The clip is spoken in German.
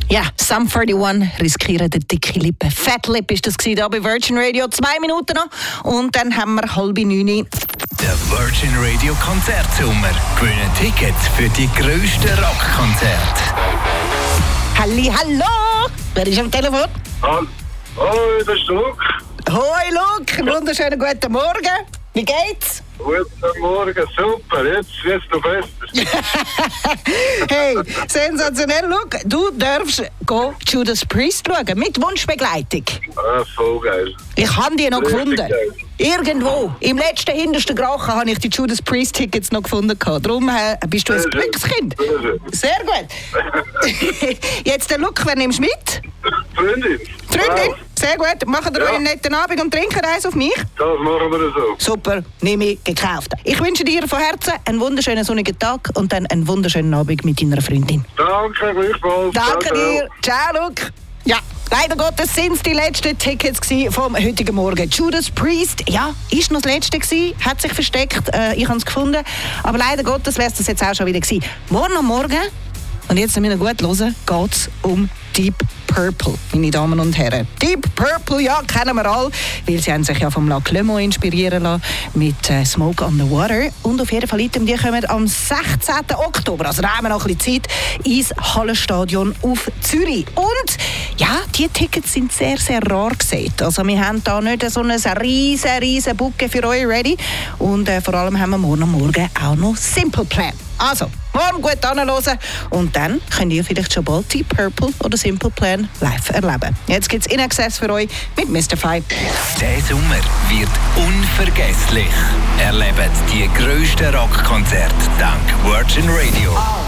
Ja, Sum 41 riskieren die dicke Lippe. Fat Lip ist das hier bei Virgin Radio. 2 Minuten noch und dann haben wir 8:30. Der Virgin Radio Konzertsommer. Gewinnen Tickets für die grössten Rockkonzerte. Hallo! Wer ist am Telefon? Hoi, das ist Luke. Hoi Luke, wunderschönen guten Morgen. Wie geht's? Guten Morgen, super, jetzt noch besser. Hey, sensationell, Luke. Du darfst Judas Priest schauen, mit Wunschbegleitung. Ah, voll geil. Ich habe die noch Richtig gefunden. geil. Irgendwo, im letzten hintersten Grachen, habe ich die Judas Priest Tickets noch gefunden. Darum bist du ein Glückskind. Sehr gut. Jetzt der Luke, wer nimmst du mit? Freundin. Freundin? Wow. Sehr gut. Macht ihr euch einen netten Abend und trinken eins auf mich? Das machen wir so. Super, nehme ich gekauft. Ich wünsche dir von Herzen einen wunderschönen sonnigen Tag und dann einen wunderschönen Abend mit deiner Freundin. Danke, gleichfalls. Danke dir. Ciao, Luke. Ja, leider Gottes sind es die letzten Tickets vom heutigen Morgen. Judas Priest, ja, ist noch das letzte gewesen, hat sich versteckt, ich habe es gefunden. Aber leider Gottes wäre es das jetzt auch schon wieder gewesen. Morgen, und jetzt müssen wir gut hören, geht es um Deep Purple, meine Damen und Herren. Deep Purple, ja, kennen wir alle, weil sie haben sich ja vom La Clément inspirieren lassen mit Smoke on the Water. Und auf jeden Fall, die kommen am 16. Oktober, also da haben wir noch ein bisschen Zeit, ins Hallenstadion auf Zürich. Und ja, die Tickets sind sehr, sehr rar gesehen. Also wir haben da nicht so einen riesen Bucke für euch ready. Und vor allem haben wir morgen auch noch Simple Plan. Also, morgen gut anhören und dann könnt ihr vielleicht schon bald Deep Purple oder Simple Plan live erleben. Jetzt gibt es In Excess für euch mit Mr. Five. Der Sommer wird unvergesslich. Erlebt die grössten Rockkonzerte dank Virgin Radio.